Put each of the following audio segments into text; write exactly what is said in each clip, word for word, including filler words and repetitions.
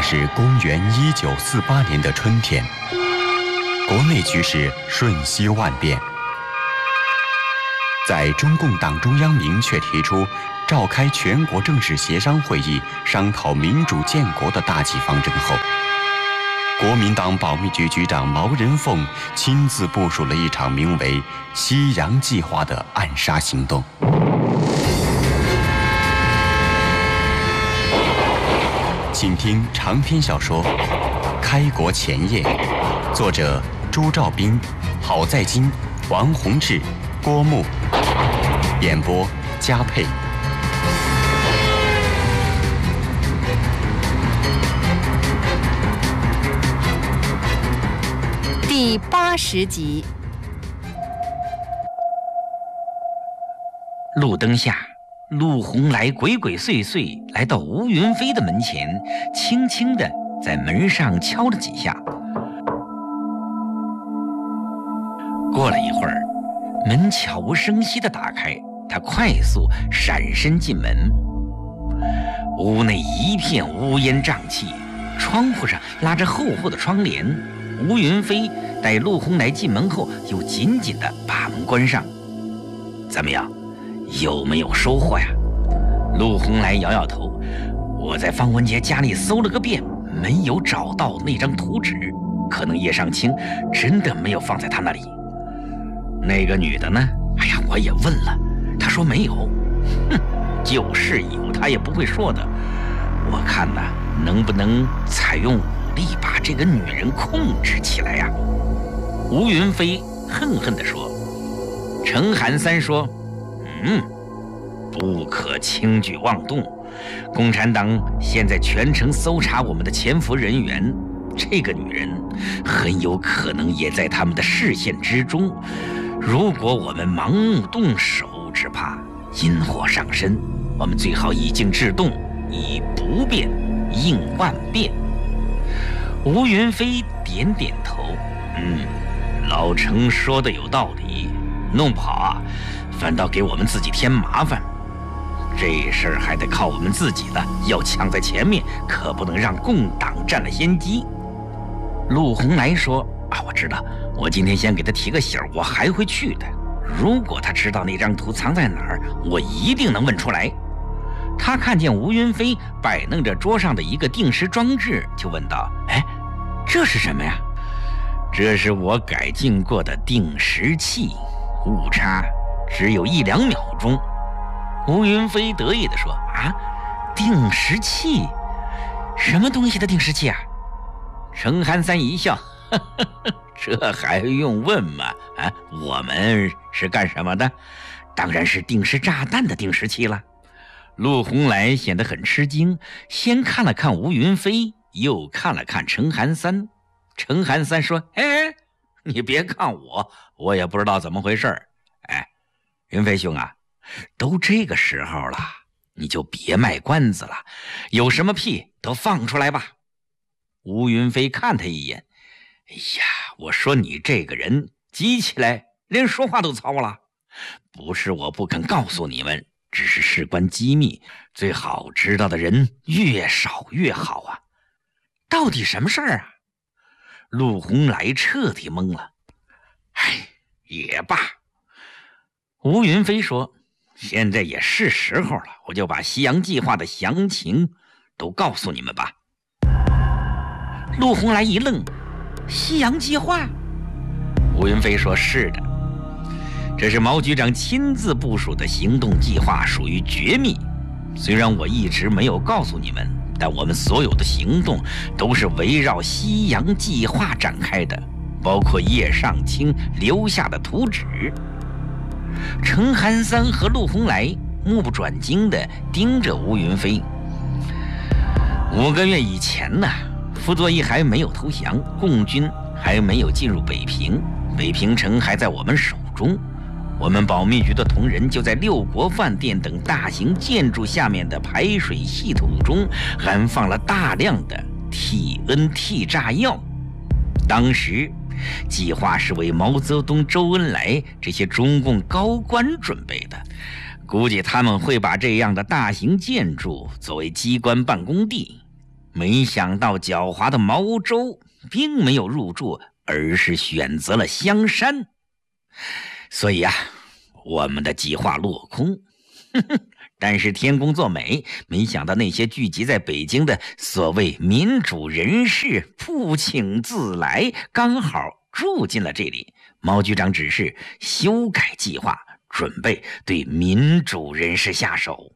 是公元一九四八年的春天，国内局势瞬息万变。在中共党中央明确提出召开全国政治协商会议，商讨民主建国的大计方针后，国民党保密局局长毛人凤亲自部署了一场名为“西洋计划”的暗杀行动。请听长篇小说《开国前夜》，作者朱兆斌、郝在金、王洪志、郭牧，演播嘉佩。 第八十集。 路灯下，陆红来鬼鬼祟祟来到吴云飞的门前，轻轻地在门上敲了几下。过了一会儿，门悄无声息地打开，他快速闪身进门。屋内一片乌烟瘴气，窗户上拉着厚厚的窗帘。吴云飞待陆红来进门后，又紧紧地把门关上。怎么样，有没有收获呀？陆红来摇摇头，我在方文杰家里搜了个遍，没有找到那张图纸，可能叶尚卿真的没有放在他那里。那个女的呢？哎呀，我也问了，她说没有。哼，就是有，她也不会说的。我看呢，能不能采用武力把这个女人控制起来呀？吴云飞恨恨地说。程寒三说，嗯，不可轻举妄动。共产党现在全城搜查我们的潜伏人员，这个女人很有可能也在他们的视线之中。如果我们盲目动手，只怕因祸上身。我们最好以静制动，以不变应万变。吴云飞点点头，嗯，老程说的有道理，弄不好啊，反倒给我们自己添麻烦。这事儿还得靠我们自己了，要抢在前面，可不能让共党占了先机。陆红来说，啊，我知道，我今天先给他提个醒，我还会去的。如果他知道那张图藏在哪儿，我一定能问出来。他看见吴云飞摆弄着桌上的一个定时装置，就问道，哎，这是什么呀？这是我改进过的定时器，误差只有一两秒钟。吴云飞得意地说，啊，定时器？什么东西的定时器啊？程寒三一笑，呵呵呵，这还用问吗？啊，我们是干什么的？当然是定时炸弹的定时器了。陆红来显得很吃惊，先看了看吴云飞，又看了看程寒三。程寒三说，哎，你别看我，我也不知道怎么回事。哎，云飞兄啊，都这个时候了，你就别卖关子了，有什么屁都放出来吧。吴云飞看他一眼，哎呀，我说你这个人急起来连说话都糙了。不是我不肯告诉你们，只是事关机密，最好知道的人越少越好啊。到底什么事儿啊？陆红来彻底懵了。哎，也罢。吴云飞说，现在也是时候了，我就把西洋计划的详情都告诉你们吧。陆红来一愣，西洋计划？吴云飞说，是的，这是毛局长亲自部署的行动计划，属于绝密。虽然我一直没有告诉你们，但我们所有的行动都是围绕西洋计划展开的，包括叶尚卿留下的图纸。程寒三和陆红来目不转睛地盯着吴云飞。五个月以前呢，傅作义还没有投降，共军还没有进入北平，北平城还在我们手中。我们保密局的同仁就在六国饭店等大型建筑下面的排水系统中安放了大量的 T N T 炸药。当时计划是为毛泽东、周恩来这些中共高官准备的，估计他们会把这样的大型建筑作为机关办公地。 没想到狡猾的毛周并没有入住，而是选择了香山。所以啊，我们的计划落空。但是天公作美，没想到那些聚集在北京的所谓民主人士不请自来，刚好住进了这里。毛局长指示修改计划，准备对民主人士下手。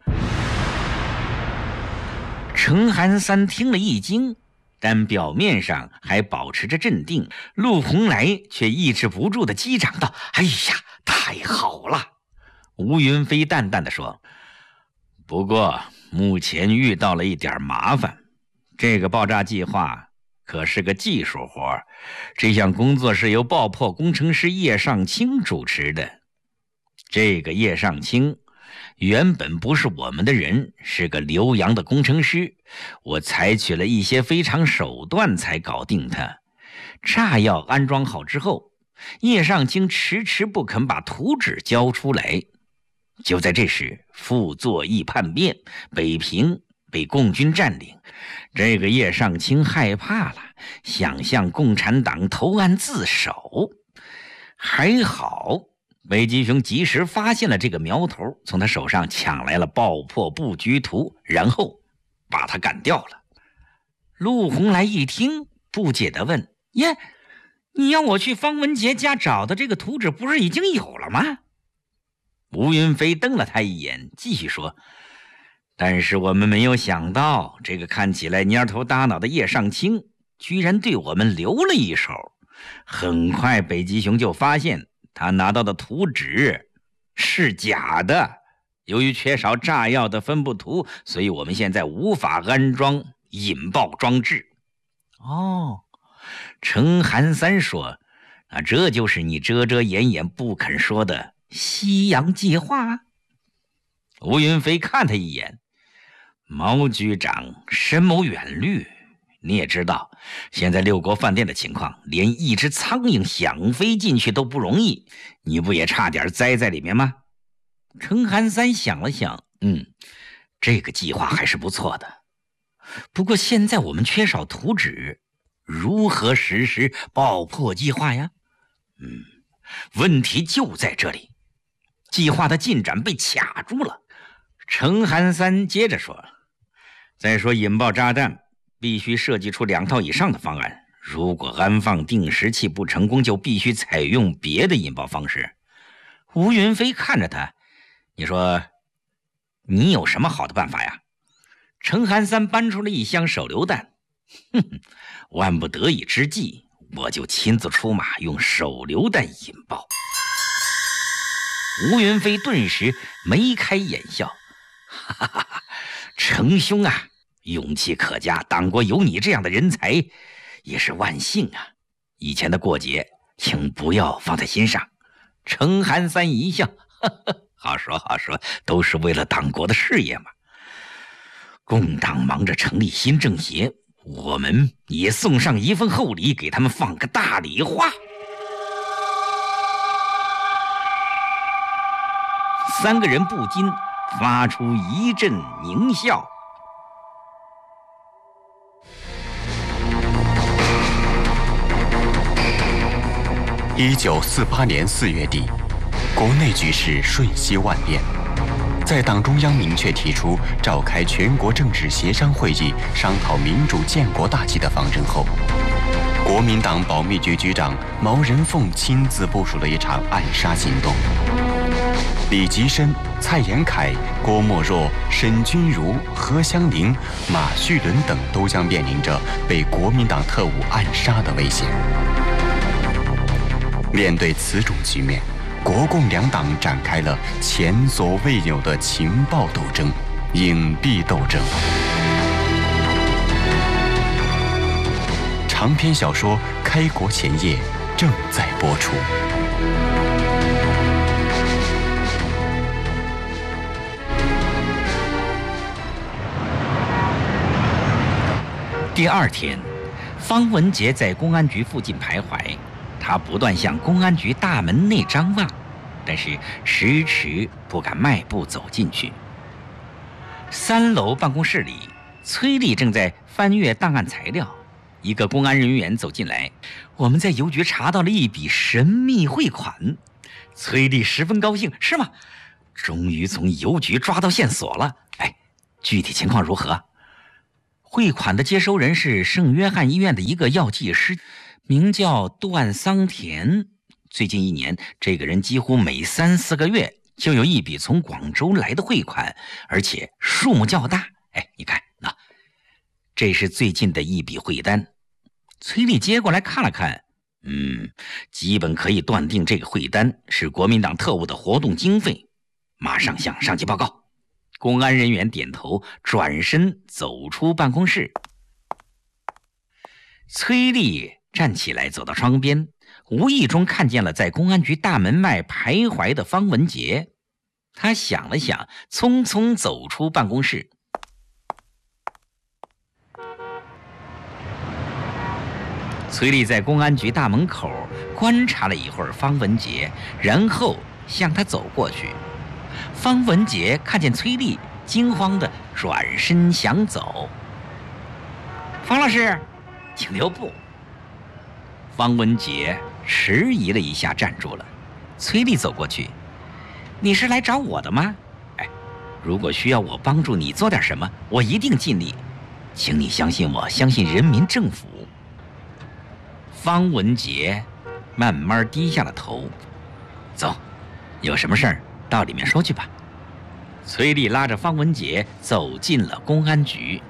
程寒三听了一惊，但表面上还保持着镇定。陆红来却抑制不住的击掌道：“哎呀，太好了！”吴云飞淡淡的说：“不过目前遇到了一点麻烦，这个爆炸计划可是个技术活，这项工作是由爆破工程师叶尚清主持的。这个叶尚清原本不是我们的人，是个留洋的工程师，我采取了一些非常手段才搞定他。炸药安装好之后，叶尚清迟迟不肯把图纸交出来。就在这时，傅作义叛变，北平被共军占领。这个叶尚清害怕了，想向共产党投案自首。还好北极熊及时发现了这个苗头，从他手上抢来了爆破布局图，然后把他干掉了。陆红来一听，不解地问：“耶，你要我去方文杰家找的这个图纸不是已经有了吗？”吴云飞瞪了他一眼，继续说：“但是我们没有想到，这个看起来蔫头耷脑的叶尚清居然对我们留了一手。很快北极熊就发现他拿到的图纸是假的，由于缺少炸药的分布图，所以我们现在无法安装引爆装置。”哦，程寒三说：“那这就是你遮遮掩掩不肯说的西洋计划？”吴云飞看他一眼：“毛局长深谋远虑，你也知道现在六国饭店的情况，连一只苍蝇想飞进去都不容易，你不也差点栽在里面吗？”程寒三想了想，嗯，这个计划还是不错的。不过现在我们缺少图纸，如何实施爆破计划呀？嗯，问题就在这里，计划的进展被卡住了。程寒三接着说：“再说引爆炸弹必须设计出两套以上的方案，如果安放定时器不成功，就必须采用别的引爆方式。”吴云飞看着他：“你说你有什么好的办法呀？”程寒三搬出了一箱手榴弹：“哼哼，万不得已之际，我就亲自出马，用手榴弹引爆。”吴云飞顿时眉开眼笑：“哈哈哈，程兄啊，勇气可嘉，党国有你这样的人才也是万幸啊！以前的过节请不要放在心上。”程寒三一笑：“呵呵，好说好说，都是为了党国的事业嘛。共党忙着成立新政协，我们也送上一份厚礼，给他们放个大礼花。”三个人不禁发出一阵狞笑。 一九四八年四月底，国内局势瞬息万变。在党中央明确提出召开全国政治协商会议，商讨民主建国大计的方针后，国民党保密局局长毛人凤亲自部署了一场暗杀行动。李吉深、蔡延闿、郭沫若、沈钧儒、何香凝、马叙伦等都将面临着被国民党特务暗杀的危险。面对此种局面，国共两党展开了前所未有的情报斗争、隐蔽斗争。长篇小说《开国前夜》正在播出。 第二天，方文杰在公安局附近徘徊，他不断向公安局大门内张望，但是迟迟不敢迈步走进去。三楼办公室里崔丽正在翻阅档案材料，一个公安人员走进来，我们在邮局查到了一笔神秘汇款。崔丽十分高兴，是吗？终于从邮局抓到线索了。哎，具体情况如何？汇款的接收人是圣约翰医院的一个药剂师，名叫段桑田。最近一年，这个人几乎每三四个月就有一笔从广州来的汇款，而且数目较大。哎，你看，那这是最近的一笔汇单。崔丽接过来看了看，嗯，基本可以断定这个汇单是国民党特务的活动经费。马上向上级报告。公安人员点头，转身走出办公室。崔丽站起来走到窗边，无意中看见了在公安局大门外徘徊的方文杰。他想了想，匆匆走出办公室。崔丽在公安局大门口观察了一会儿方文杰，然后向他走过去。方文杰看见崔丽，惊慌地转身想走。方老师，请留步。方文杰迟疑了一下，站住了。崔丽走过去，你是来找我的吗？哎，如果需要我帮助你做点什么，我一定尽力，请你相信我，相信人民政府。方文杰慢慢低下了头。走，有什么事儿到里面说去吧。崔丽拉着方文杰走进了公安局。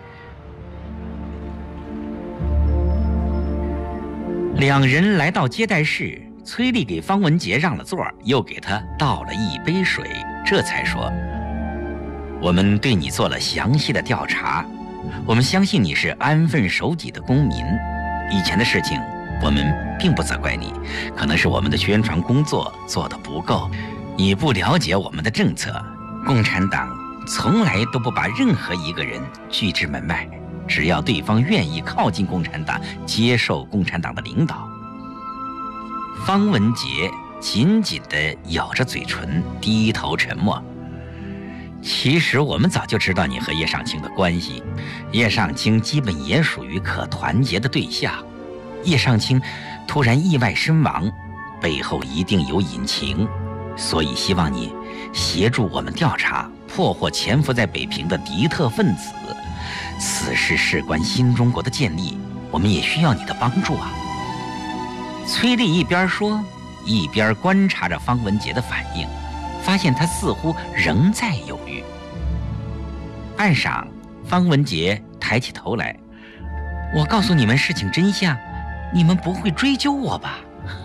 两人来到接待室，崔丽给方文杰让了座，又给他倒了一杯水，这才说：我们对你做了详细的调查，我们相信你是安分守己的公民，以前的事情我们并不责怪你，可能是我们的宣传工作做得不够，你不了解我们的政策。共产党从来都不把任何一个人拒之门外，只要对方愿意靠近共产党，接受共产党的领导。方文杰紧紧地咬着嘴唇，低头沉默。其实我们早就知道你和叶尚卿的关系，叶尚卿基本也属于可团结的对象。叶尚卿突然意外身亡，背后一定有隐情，所以希望你协助我们调查，破获潜伏在北平的敌特分子。此事事关新中国的建立，我们也需要你的帮助啊。崔丽一边说，一边观察着方文杰的反应，发现他似乎仍在犹豫。半晌，方文杰抬起头来：我告诉你们事情真相，你们不会追究我吧？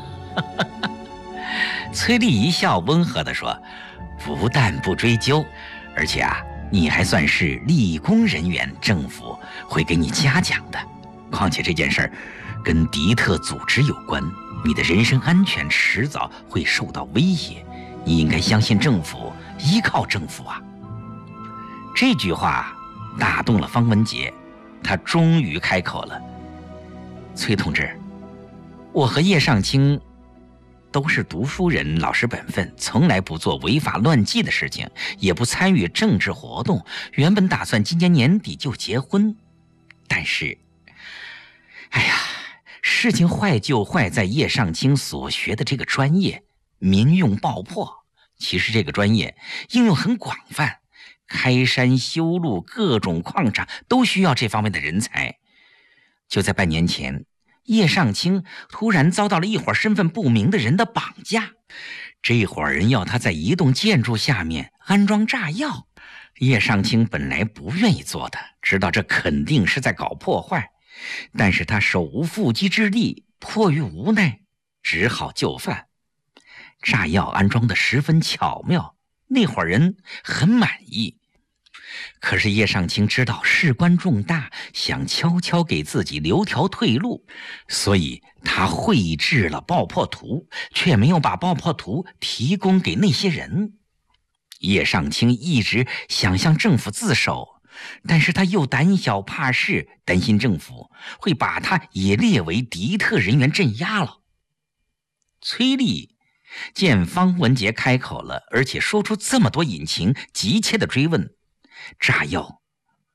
崔丽一笑，温和地说：不但不追究，而且啊，你还算是立功人员，政府会给你嘉奖的。况且这件事儿跟敌特组织有关，你的人身安全迟早会受到威胁，你应该相信政府，依靠政府啊。这句话打动了方文杰，他终于开口了：崔同志，我和叶尚卿都是读书人，老实本分，从来不做违法乱纪的事情，也不参与政治活动。原本打算今年年底就结婚，但是，哎呀，事情坏就坏在叶尚卿所学的这个专业——民用爆破。其实这个专业应用很广泛，开山修路，各种矿场都需要这方面的人才。就在半年前，叶尚卿突然遭到了一伙身份不明的人的绑架，这伙人要他在一栋建筑下面安装炸药。叶尚卿本来不愿意做的，知道这肯定是在搞破坏，但是他手无缚鸡之力，迫于无奈，只好就范。炸药安装的十分巧妙，那伙人很满意。可是叶尚卿知道事关重大，想悄悄给自己留条退路，所以他绘制了爆破图，却没有把爆破图提供给那些人。叶尚卿一直想向政府自首，但是他又胆小怕事，担心政府会把他也列为敌特人员镇压了。崔丽见方文杰开口了，而且说出这么多隐情，急切地追问：炸药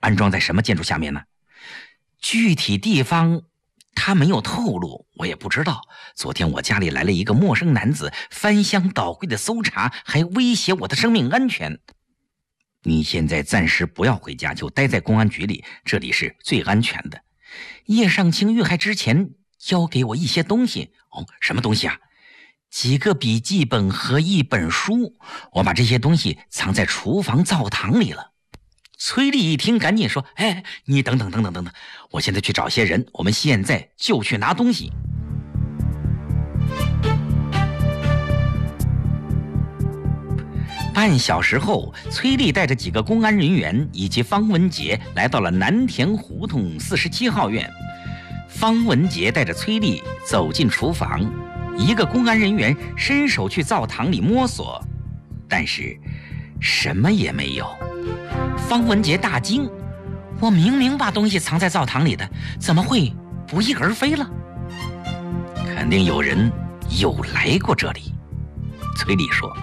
安装在什么建筑下面呢？具体地方他没有透露，我也不知道。昨天我家里来了一个陌生男子，翻箱倒柜的搜查，还威胁我的生命安全。你现在暂时不要回家，就待在公安局里，这里是最安全的。叶尚卿遇害之前交给我一些东西。哦，什么东西啊？几个笔记本和一本书，我把这些东西藏在厨房灶堂里了。崔丽一听赶紧说，哎，你等等等等等等，我现在去找些人，我们现在就去拿东西。半小时后，崔丽带着几个公安人员以及方文杰来到了南田胡同四十七号院。方文杰带着崔丽走进厨房，一个公安人员伸手去灶堂里摸索，但是什么也没有。方文杰大惊，我明明把东西藏在灶堂里的，怎么会不翼而飞了？肯定有人有来过这里。崔丽说，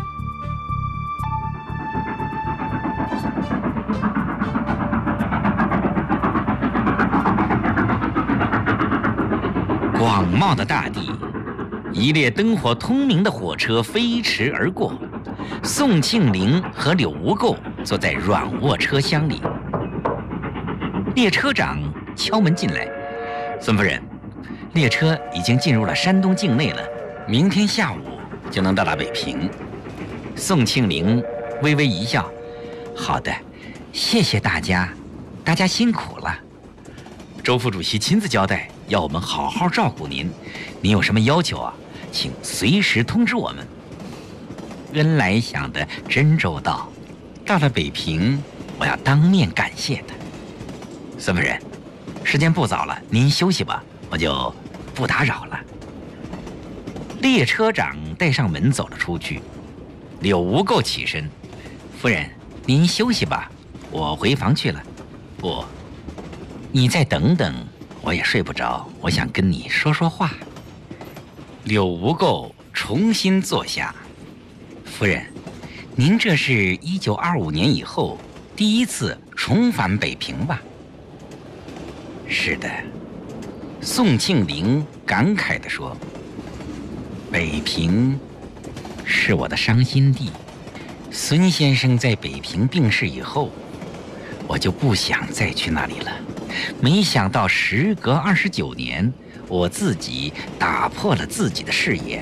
广袤的大地，一列灯火通明的火车飞驰而过，宋庆龄和柳无垢坐在软卧车厢里。列车长敲门进来，孙夫人，列车已经进入了山东境内了，明天下午就能到达北平。宋庆龄微微一笑，好的，谢谢大家，大家辛苦了。周副主席亲自交代，要我们好好照顾您，您有什么要求啊，请随时通知我们。恩来想得真周到，到了北平，我要当面感谢他。孙夫人，时间不早了，您休息吧，我就不打扰了。列车长带上门走了出去。柳无垢起身，夫人，您休息吧，我回房去了。不，你再等等，我也睡不着，我想跟你说说话。柳无垢重新坐下。夫人，您这是一九二五年以后第一次重返北平吧？是的。宋庆龄感慨地说，北平是我的伤心地。孙先生在北平病逝以后，我就不想再去那里了。没想到时隔二十九年，我自己打破了自己的誓言。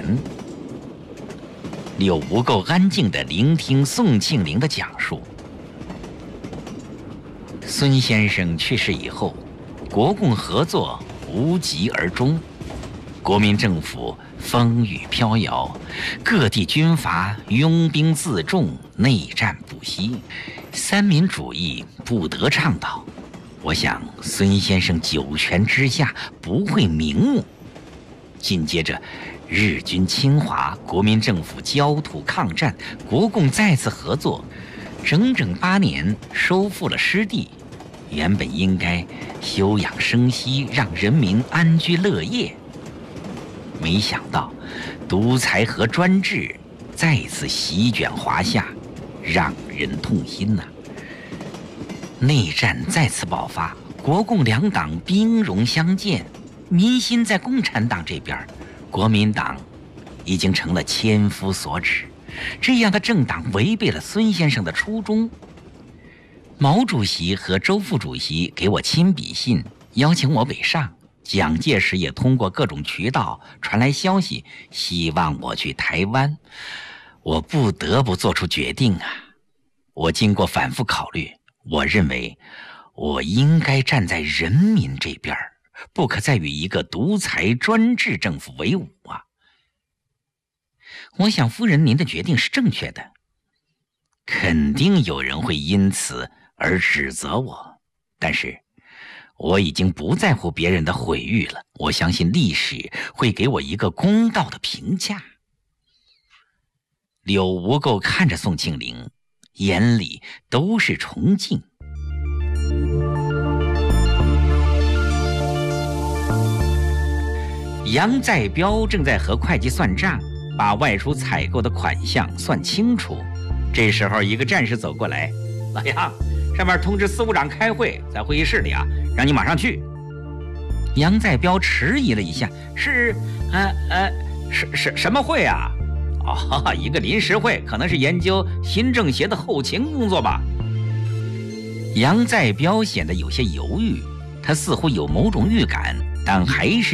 柳无垢安静地聆听宋庆龄的讲述。孙先生去世以后，国共合作无疾而终，国民政府风雨飘摇，各地军阀拥兵自重，内战不息，三民主义不得倡导。我想孙先生九泉之下不会瞑目。紧接着日军侵华，国民政府焦土抗战，国共再次合作，整整八年收复了失地。原本应该休养生息，让人民安居乐业，没想到独裁和专制再次席卷华夏，让人痛心呐、啊。内战再次爆发，国共两党兵戎相见，民心在共产党这边，国民党已经成了千夫所指。这样的政党违背了孙先生的初衷。毛主席和周副主席给我亲笔信，邀请我北上。蒋介石也通过各种渠道传来消息，希望我去台湾。我不得不做出决定啊！我经过反复考虑，我认为我应该站在人民这边，不可再与一个独裁专制政府为伍啊！我想夫人您的决定是正确的。肯定有人会因此而指责我，但是我已经不在乎别人的毁誉了。我相信历史会给我一个公道的评价。柳无垢看着宋庆龄，眼里都是崇敬。杨再彪正在和会计算账，把外出采购的款项算清楚。这时候一个战士走过来，老杨， 上面通知司务长开会，在会议室里啊，让你马上去。杨再彪迟疑了一下，是，呃呃，什什什么会啊？哦，一个临时会，可能是研究新政协的后勤工作吧。杨再彪显得有些犹豫，他似乎有某种预感，但还是